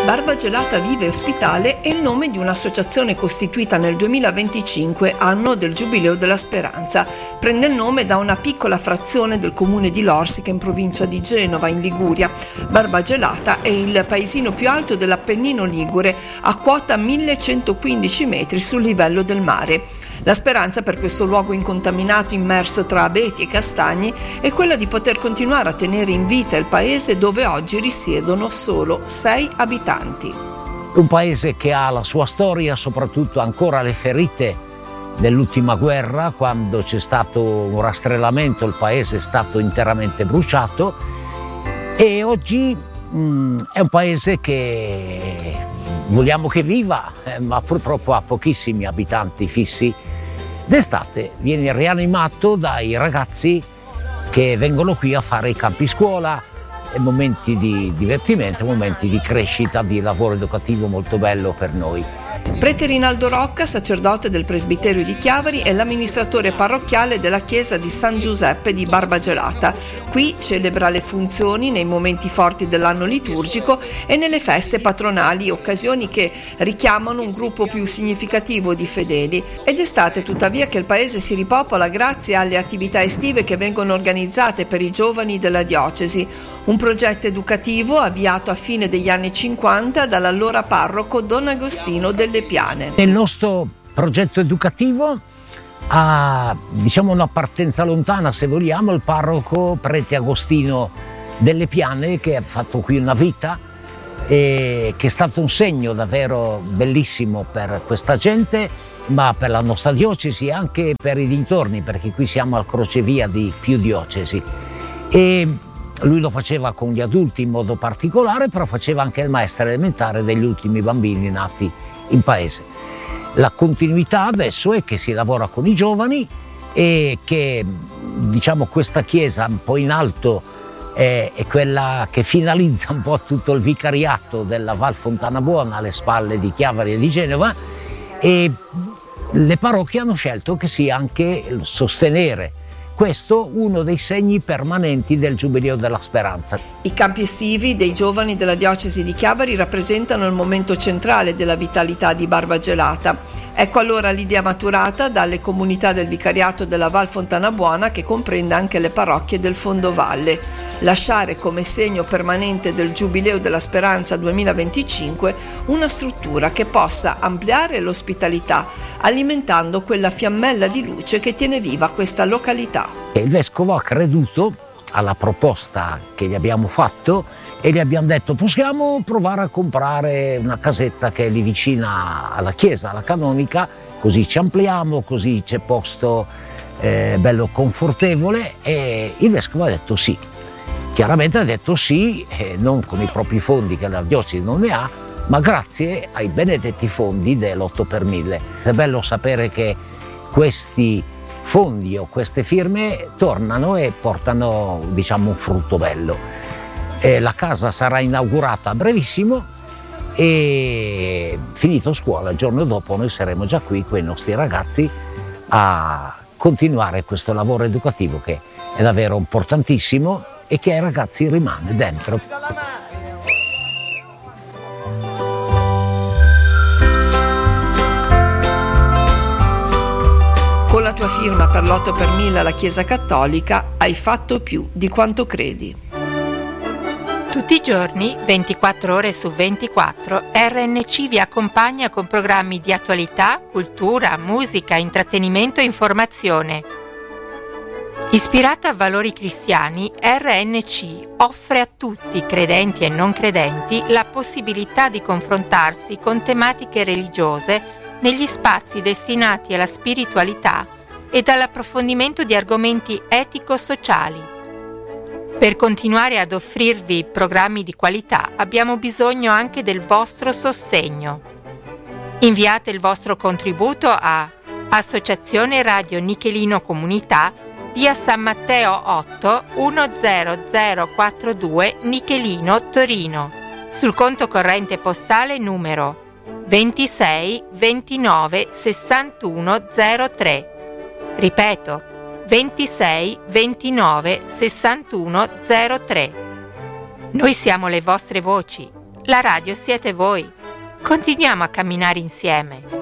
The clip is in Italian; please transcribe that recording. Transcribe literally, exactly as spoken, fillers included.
Barbagelata Vive Ospitale è il nome di un'associazione costituita nel duemilaventicinque, anno del Giubileo della Speranza. Prende il nome da una piccola frazione del comune di Lorsica in provincia di Genova, in Liguria. Barbagelata è il paesino più alto dell'Appennino Ligure, a quota millecentoquindici metri sul livello del mare. La speranza per questo luogo incontaminato, immerso tra abeti e castagni, è quella di poter continuare a tenere in vita il paese dove oggi risiedono solo sei abitanti. Un paese che ha la sua storia, soprattutto ancora le ferite dell'ultima guerra, quando c'è stato un rastrellamento, il paese è stato interamente bruciato, e oggi mh, è un paese che vogliamo che viva, eh, ma purtroppo ha pochissimi abitanti fissi. D'estate viene rianimato dai ragazzi che vengono qui a fare i campi scuola, momenti di divertimento, momenti di crescita, di lavoro educativo molto bello per noi. Prete Rinaldo Rocca, sacerdote del presbiterio di Chiavari, è l'amministratore parrocchiale della chiesa di San Giuseppe di Barbagelata. Qui celebra le funzioni nei momenti forti dell'anno liturgico e nelle feste patronali, occasioni che richiamano un gruppo più significativo di fedeli. Ed estate tuttavia che il paese si ripopola grazie alle attività estive che vengono organizzate per i giovani della diocesi. Un progetto educativo avviato a fine degli anni cinquanta dall'allora parroco Don Agostino delle Piane. Il nostro progetto educativo ha, diciamo, una partenza lontana, se vogliamo, il parroco prete Agostino delle Piane, che ha fatto qui una vita e che è stato un segno davvero bellissimo per questa gente, ma per la nostra diocesi e anche per i dintorni, perché qui siamo al crocevia di più diocesi. E lui lo faceva con gli adulti in modo particolare, però faceva anche il maestro elementare degli ultimi bambini nati in paese. La continuità adesso è che si lavora con i giovani e che, diciamo, questa chiesa un po' in alto è, è quella che finalizza un po' tutto il vicariato della Val Fontana Buona alle spalle di Chiavari e di Genova, e le parrocchie hanno scelto che sia anche sostenere questo uno dei segni permanenti del Giubileo della Speranza. I campi estivi dei giovani della diocesi di Chiavari rappresentano il momento centrale della vitalità di Barbagelata. Ecco allora l'idea maturata dalle comunità del vicariato della Val Fontana Buona, che comprende anche le parrocchie del fondovalle. Lasciare come segno permanente del Giubileo della Speranza duemilaventicinque una struttura che possa ampliare l'ospitalità, alimentando quella fiammella di luce che tiene viva questa località. Il vescovo ha creduto alla proposta che gli abbiamo fatto e gli abbiamo detto: possiamo provare a comprare una casetta che è lì vicina alla chiesa, alla canonica, così ci ampliamo, così c'è posto eh, bello confortevole. E il vescovo ha detto sì. Chiaramente ha detto sì, eh, non con i propri fondi, che la diocesi non ne ha, ma grazie ai benedetti fondi dell'otto per mille. È bello sapere che questi fondi o queste firme tornano e portano, diciamo, un frutto bello. Eh, la casa sarà inaugurata a brevissimo e, finito scuola, il giorno dopo noi saremo già qui con i nostri ragazzi a continuare questo lavoro educativo che è davvero importantissimo e che ai ragazzi rimane dentro. Con la tua firma per l'otto per mille alla Chiesa Cattolica hai fatto più di quanto credi. Tutti i giorni, ventiquattro ore su ventiquattro, R N C vi accompagna con programmi di attualità, cultura, musica, intrattenimento e informazione. Ispirata a valori cristiani, R N C offre a tutti, credenti e non credenti, la possibilità di confrontarsi con tematiche religiose negli spazi destinati alla spiritualità e all'approfondimento di argomenti etico-sociali. Per continuare ad offrirvi programmi di qualità abbiamo bisogno anche del vostro sostegno. Inviate il vostro contributo a Associazione Radio Nichelino Comunità, via San Matteo otto centoquarantadue Nichelino, Torino, sul conto corrente postale numero ventisei ventinove sessantuno zero tre. Ripeto, ventisei ventinove sessantuno zero tre. Noi siamo le vostre voci, La radio siete voi. Continuiamo a camminare insieme.